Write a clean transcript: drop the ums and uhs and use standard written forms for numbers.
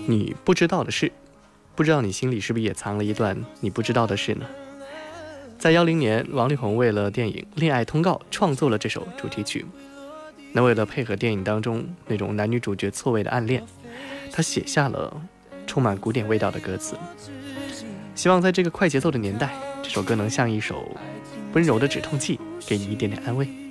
你不知道的事，不知道你心里是不是也藏了一段你不知道的事呢？在10年，王力宏为了电影《恋爱通告》创作了这首主题曲。那为了配合电影当中那种男女主角错位的暗恋，他写下了充满古典味道的歌词。希望在这个快节奏的年代，这首歌能像一首温柔的止痛剂，给你一点点安慰。